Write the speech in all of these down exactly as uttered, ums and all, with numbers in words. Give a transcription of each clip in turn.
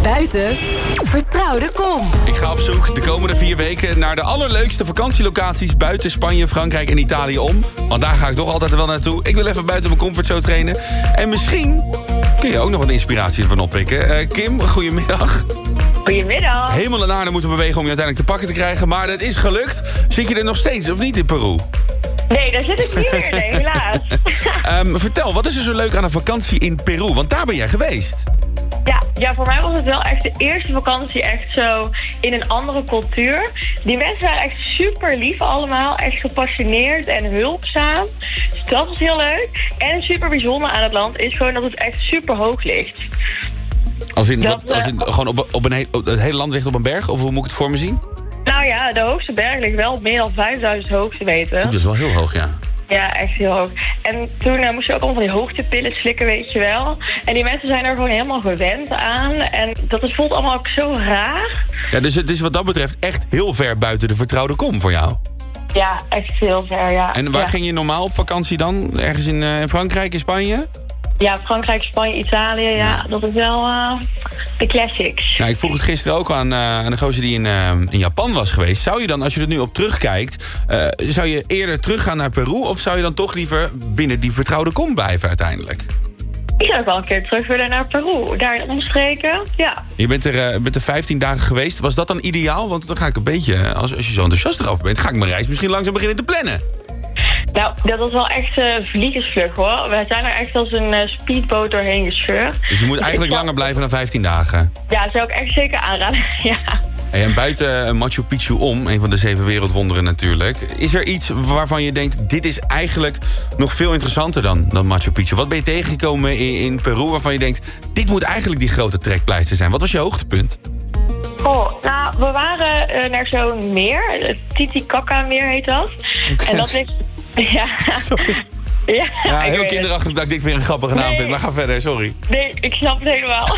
Buiten vertrouwde kom. Ik ga op zoek de komende vier weken naar de allerleukste vakantielocaties buiten Spanje, Frankrijk en Italië om. Want daar ga ik toch altijd wel naartoe. Ik wil even buiten mijn comfortzone trainen. En misschien kun je ook nog wat inspiratie ervan oppikken. Uh, Kim, goedemiddag. Goedemiddag. Hemel en aarde moeten bewegen om je uiteindelijk te pakken te krijgen. Maar het is gelukt. Zit je er nog steeds of niet in Peru? Nee, daar zit ik niet meer, nee, helaas. um, vertel, wat is er zo leuk aan een vakantie in Peru? Want daar ben jij geweest. Ja, ja, voor mij was het wel echt de eerste vakantie echt zo in een andere cultuur. Die mensen waren echt super lief allemaal. Echt gepassioneerd en hulpzaam. Dus dat was heel leuk. En super bijzonder aan het land is gewoon dat het echt super hoog ligt. Als in, dat, dat, als in gewoon op, op, een he- op het hele land ligt op een berg? Of hoe moet ik het voor me zien? Nou ja, de hoogste berg ligt wel op meer dan vijfduizend hoogte meter. Dat is wel heel hoog, ja. Ja, echt heel hoog. En toen uh, moest je ook allemaal van die hoogtepillen slikken, weet je wel. En die mensen zijn er gewoon helemaal gewend aan. En dat het voelt allemaal ook zo raar. Ja, dus het is wat dat betreft echt heel ver buiten de vertrouwde kom voor jou. Ja, echt heel ver, ja. En waar ja. ging je normaal op vakantie dan? Ergens in, uh, in Frankrijk, in Spanje? Ja, Frankrijk, Spanje, Italië, ja. ja. Dat is wel uh, de classics. Ja, ik vroeg het gisteren ook aan, uh, aan de gozer die in, uh, in Japan was geweest. Zou je dan, als je er nu op terugkijkt... Uh, zou je eerder teruggaan naar Peru... of zou je dan toch liever binnen die vertrouwde kom blijven uiteindelijk? Ik zou ook wel een keer terug willen naar Peru. Daar in omstreken, ja. Je bent er, uh, bent er vijftien dagen geweest. Was dat dan ideaal? Want dan ga ik een beetje... Als, als je zo enthousiast erover bent... ga ik mijn reis misschien langzaam beginnen te plannen. Nou, dat was wel echt uh, vliegensvlug, hoor. Wij zijn er echt als een uh, speedboot doorheen gescheurd. Dus je moet eigenlijk langer blijven dan vijftien dagen? Ja, zou ik echt zeker aanraden, ja. Hey, en buiten Machu Picchu om, een van de zeven wereldwonderen natuurlijk... is er iets waarvan je denkt... dit is eigenlijk nog veel interessanter dan, dan Machu Picchu? Wat ben je tegengekomen in, in Peru waarvan je denkt... dit moet eigenlijk die grote trekpleister zijn? Wat was je hoogtepunt? Oh, nou, we waren uh, naar zo'n meer. Het Titicaca-meer heet dat. Okay. En dat ligt... Ja. Sorry. Ja, ja, heel kinderachtig dat ik dit weer een grappige naam nee. vind. Maar ga verder, sorry. Nee, ik snap het helemaal.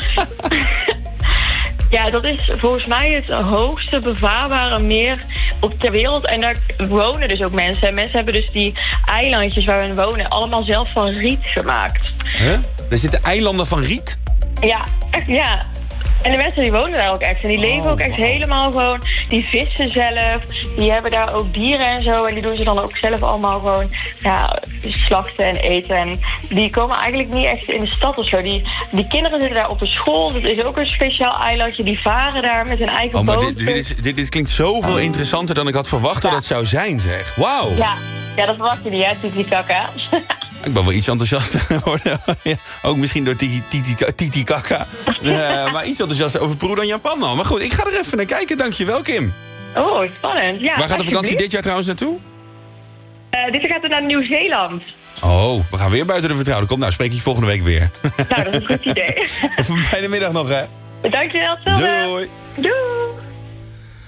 Ja, dat is volgens mij het hoogste bevaarbare meer op ter wereld. En daar wonen dus ook mensen. En mensen hebben dus die eilandjes waar we wonen... allemaal zelf van riet gemaakt. Huh? Er zitten eilanden van riet? Ja, echt, ja. En de mensen die wonen daar ook echt. En die leven oh, ook echt wow. helemaal gewoon... Die vissen zelf. Die hebben daar ook dieren en zo. En die doen ze dan ook zelf allemaal gewoon... Ja, slachten en eten. En die komen eigenlijk niet echt in de stad of zo. Die, die kinderen zitten daar op de school. Dat is ook een speciaal eilandje. Die varen daar met hun eigen oh, maar boot. Dit, dit, is, dit, dit klinkt zoveel interessanter dan ik had verwacht dat ja. het zou zijn, zeg. Wauw. Ja. ja, dat verwacht je niet, hè, Titicaca. Ik ben wel iets enthousiaster geworden. Ja, ook misschien door Titicaca. Uh, maar iets enthousiaster over Peru dan Japan al. Maar goed, ik ga er even naar kijken. Dankjewel, Kim. Oh, spannend. Ja, waar gaat de vakantie dit jaar trouwens naartoe? Uh, dit jaar gaat het naar Nieuw-Zeeland. Oh, we gaan weer buiten de vertrouwde kom. Nou, spreek je volgende week weer. Nou, dat is een goed idee. Even een fijne middag nog, hè. Dankjewel, Tilde. Doei. Doei.